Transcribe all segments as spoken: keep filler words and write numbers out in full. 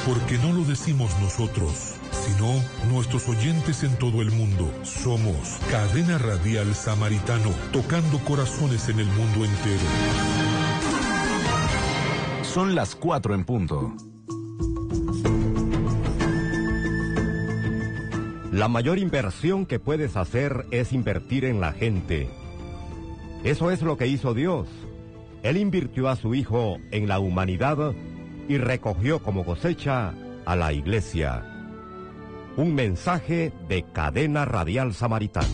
Porque no lo decimos nosotros, sino nuestros oyentes en todo el mundo. Somos Cadena Radial Samaritano, tocando corazones en el mundo entero. Son las cuatro en punto. La mayor inversión que puedes hacer es invertir en la gente. Eso es lo que hizo Dios. Él invirtió a su Hijo en la humanidad y recogió como cosecha a la Iglesia. Un mensaje de Cadena Radial Samaritano.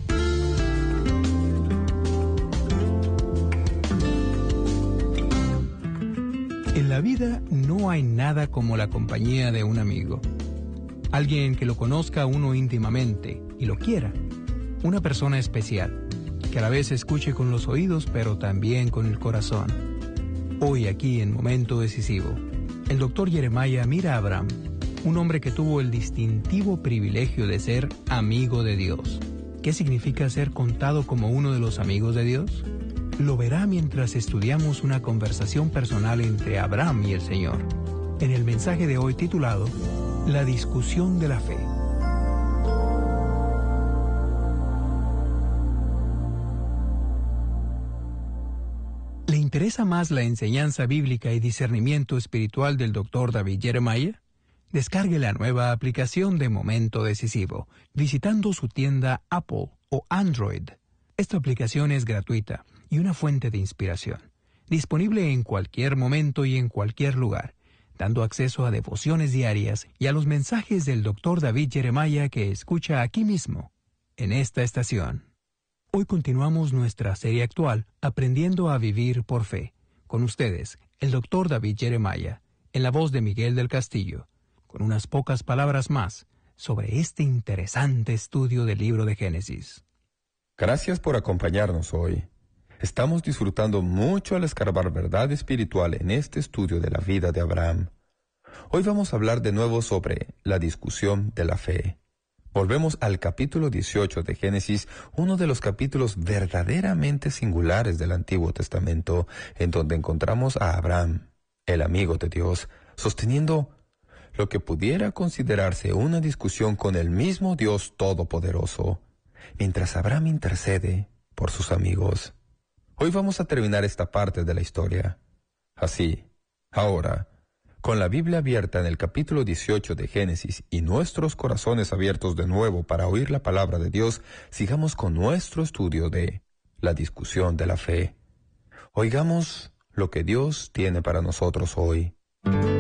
En la vida no hay nada como la compañía de un amigo. Alguien que lo conozca a uno íntimamente y lo quiera. Una persona especial, que a la vez escuche con los oídos pero también con el corazón. Hoy aquí en Momento Decisivo, el doctor Jeremiah mira a Abraham, un hombre que tuvo el distintivo privilegio de ser amigo de Dios. ¿Qué significa ser contado como uno de los amigos de Dios? Lo verá mientras estudiamos una conversación personal entre Abraham y el Señor, en el mensaje de hoy titulado La discusión de la fe. ¿Le interesa más la enseñanza bíblica y discernimiento espiritual del doctor David Jeremiah? Descargue la nueva aplicación de Momento Decisivo, visitando su tienda Apple o Android. Esta aplicación es gratuita y una fuente de inspiración, disponible en cualquier momento y en cualquier lugar, dando acceso a devociones diarias y a los mensajes del doctor David Jeremiah que escucha aquí mismo, en esta estación. Hoy continuamos nuestra serie actual, Aprendiendo a Vivir por Fe. Con ustedes, el doctor David Jeremiah, en la voz de Miguel del Castillo, con unas pocas palabras más sobre este interesante estudio del libro de Génesis. Gracias por acompañarnos hoy. Estamos disfrutando mucho al escarbar verdad espiritual en este estudio de la vida de Abraham. Hoy vamos a hablar de nuevo sobre la discusión de la fe. Volvemos al capítulo dieciocho de Génesis, uno de los capítulos verdaderamente singulares del Antiguo Testamento, en donde encontramos a Abraham, el amigo de Dios, sosteniendo lo que pudiera considerarse una discusión con el mismo Dios Todopoderoso, mientras Abraham intercede por sus amigos. Hoy vamos a terminar esta parte de la historia. Así, ahora, con la Biblia abierta en el capítulo dieciocho de Génesis y nuestros corazones abiertos de nuevo para oír la palabra de Dios, sigamos con nuestro estudio de la discusión de la fe. Oigamos lo que Dios tiene para nosotros hoy.